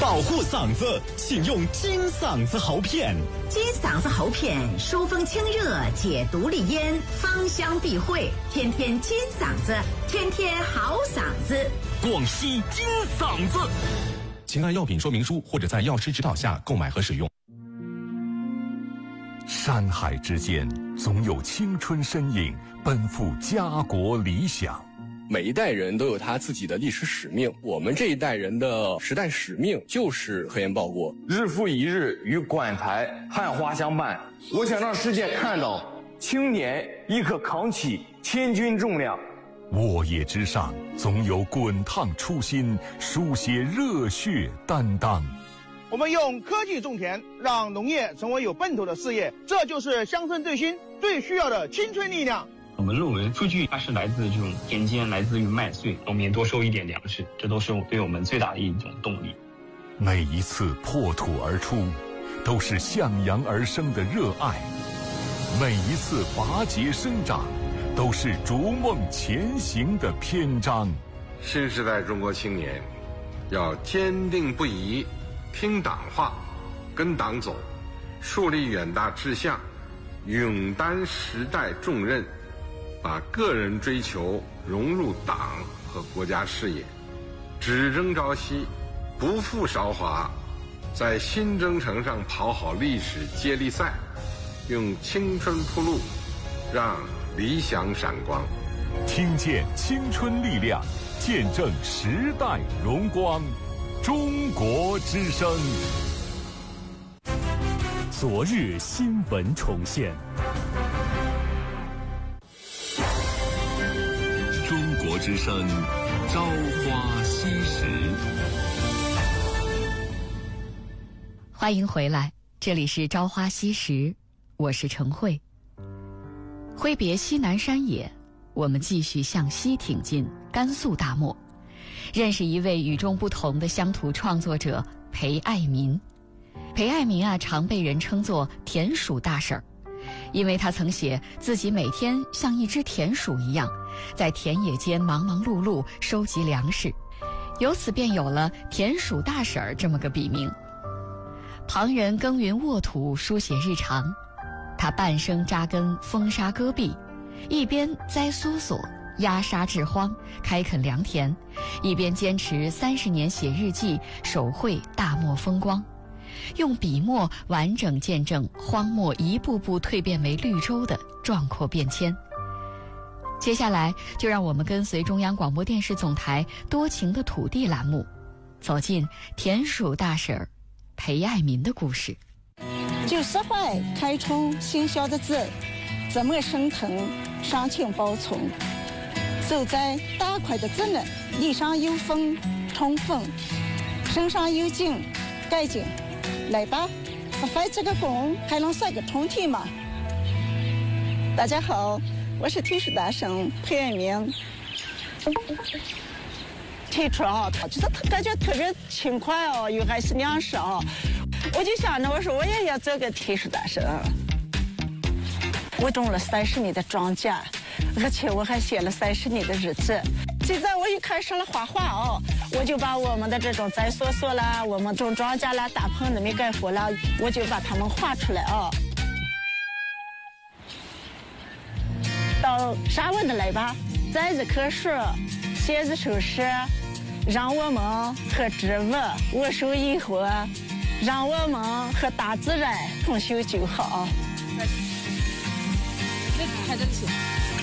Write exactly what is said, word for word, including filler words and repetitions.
保护嗓子，请用金嗓子喉片。 金嗓子喉片疏风清热，解毒利咽，芳香避秽，天天金嗓子，天天好嗓子。 广西金嗓子，请按药品说明书或者在药师指导下购买和使用。 山海之间，总有青春身影奔赴家国理想。 每一代人都有他自己的历史使命，我们这一代人的时代使命就是核烟报国。 日复一日与管台汉花相伴，我想让世界看到青年亦可扛起千钧重量。 沃野之上，总有滚烫初心，书写热血担当。 我们用科技种田，让农业成为有奔头的事业，这就是乡村振兴最需要的青春力量。 我们论文数据它是来自这种田间，来自于麦穗，农民多收一点粮食，这都是对我们最大的一种动力。 每一次破土而出，都是向阳而生的热爱；每一次拔节生长，都是逐梦前行的篇章。 新时代中国青年要坚定不移听党话，跟党走，树立远大志向，勇担时代重任，把个人追求融入党和国家事业，只争朝夕，不负韶华，在新征程上跑好历史接力赛，用青春铺路，让理想闪光。 听见青春力量，见证时代荣光。中国之声， 昨日新闻重现。 中国之声，朝花夕拾。 欢迎回来，这里是朝花夕拾，我是陈慧。挥别西南山野，我们继续向西挺进甘肃大漠，认识一位与众不同的乡土创作者裴爱民。裴爱民啊，常被人称作田鼠大婶儿，因为他曾写自己每天像一只田鼠一样，在田野间忙忙碌碌收集粮食，由此便有了田鼠大婶儿这么个笔名。旁人耕耘沃土，书写日常，他半生扎根风沙戈壁，一边栽梭梭压沙治荒，开垦良田，一边坚持三十年写日记，手绘大漠风光，用笔墨完整见证荒漠一步步蜕变为绿洲的壮阔变迁。接下来就让我们跟随中央广播电视总台多情的土地栏目，走进田鼠大婶儿裴爱民的故事。 旧时怀开春新晓的子，怎么升腾上青报春。走在大块的子呢，地上有风冲锋，身上有劲盖劲。来吧，翻这个工还能算个充体吗？大家好，我是田鼠大婶裴爱民。提出啊，他就是感觉特别轻快哦，又还是粮食啊，我就想着我说我也要做个田鼠大婶。我种了三十年的庄稼，而且我还写了三十年的日子。现在我又开始了画画哦，我就把我们的这种栽梭梭啦，我们种庄稼啦，大棚子没干活啦，我就把它们画出来哦。到啥问的来吧，栽一棵树，写一首诗，让我们和植物握手以后，让我们和大自然同修就好。那抬得起。